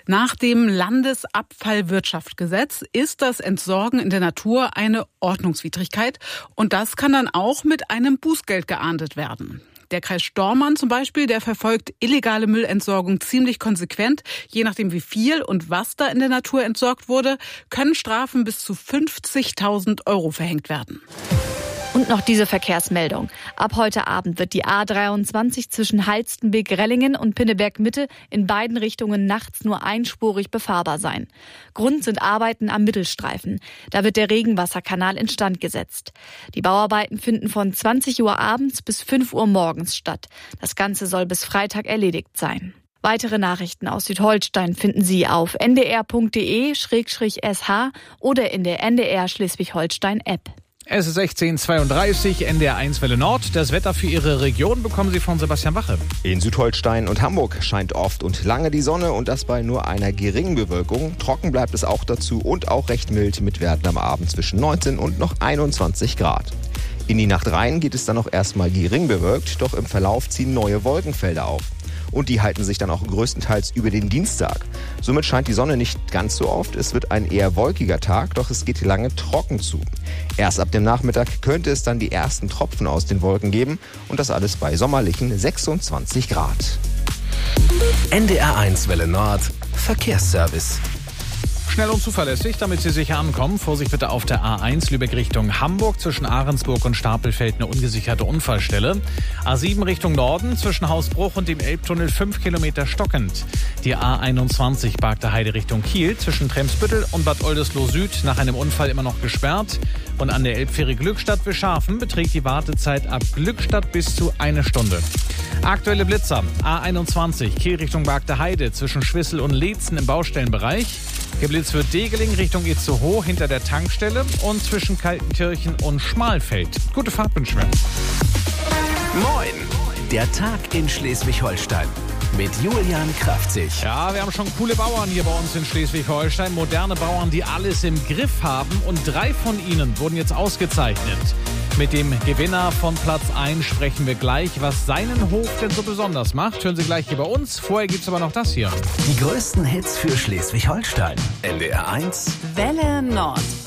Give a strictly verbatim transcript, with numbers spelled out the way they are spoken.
Nach dem Landesabfallwirtschaftsgesetz ist das Entsorgen in der Natur eine Ordnungswidrigkeit. Und das kann dann auch mit einem Bußgeld geahndet werden. Der Kreis Stormarn zum Beispiel, der verfolgt illegale Müllentsorgung ziemlich konsequent. Je nachdem, wie viel und was da in der Natur entsorgt wurde, können Strafen bis zu fünfzigtausend Euro verhängt werden. Und noch diese Verkehrsmeldung. Ab heute Abend wird die A dreiundzwanzig zwischen Halstenbek-Rellingen und Pinneberg-Mitte in beiden Richtungen nachts nur einspurig befahrbar sein. Grund sind Arbeiten am Mittelstreifen. Da wird der Regenwasserkanal instand gesetzt. Die Bauarbeiten finden von zwanzig Uhr abends bis fünf Uhr morgens statt. Das Ganze soll bis Freitag erledigt sein. Weitere Nachrichten aus Südholstein finden Sie auf n d r punkt d e slash s h oder in der N D R Schleswig-Holstein-App. Es ist sechzehn Uhr zweiunddreißig, N D R eins Welle Nord. Das Wetter für Ihre Region bekommen Sie von Sebastian Wache. In Südholstein und Hamburg scheint oft und lange die Sonne und das bei nur einer geringen Bewölkung. Trocken bleibt es auch dazu und auch recht mild mit Werten am Abend zwischen neunzehn und noch einundzwanzig Grad. In die Nacht rein geht es dann auch erstmal gering bewölkt, doch im Verlauf ziehen neue Wolkenfelder auf. Und die halten sich dann auch größtenteils über den Dienstag. Somit scheint die Sonne nicht ganz so oft. Es wird ein eher wolkiger Tag, doch es geht lange trocken zu. Erst ab dem Nachmittag könnte es dann die ersten Tropfen aus den Wolken geben. Und das alles bei sommerlichen sechsundzwanzig Grad. N D R eins Welle Nord Verkehrsservice. Schnell und zuverlässig, damit Sie sicher ankommen. Vorsicht bitte auf der A eins Lübeck Richtung Hamburg. Zwischen Ahrensburg und Stapelfeld eine ungesicherte Unfallstelle. A sieben Richtung Norden zwischen Hausbruch und dem Elbtunnel fünf Kilometer stockend. Die A einundzwanzig Bargter Heide Richtung Kiel zwischen Tremsbüttel und Bad Oldesloe Süd nach einem Unfall immer noch gesperrt. Und an der Elbfähre Glückstadt-Wischhafen beträgt die Wartezeit ab Glückstadt bis zu eine Stunde. Aktuelle Blitzer. A einundzwanzig Kiel Richtung Bargter Heide zwischen Schwissel und Leetzen im Baustellenbereich. Geblitzt wird Degeling Richtung Itzehoe hinter der Tankstelle und zwischen Kaltenkirchen und Schmalfeld. Gute Fahrt wünschen wir. Moin, der Tag in Schleswig-Holstein mit Julian Kraftzig. Ja, wir haben schon coole Bauern hier bei uns in Schleswig-Holstein. Moderne Bauern, die alles im Griff haben. Und drei von ihnen wurden jetzt ausgezeichnet. Mit dem Gewinner von Platz eins sprechen wir gleich, was seinen Hof denn so besonders macht. Hören Sie gleich hier bei uns. Vorher gibt's aber noch das hier. Die größten Hits für Schleswig-Holstein. N D R eins Welle Nord.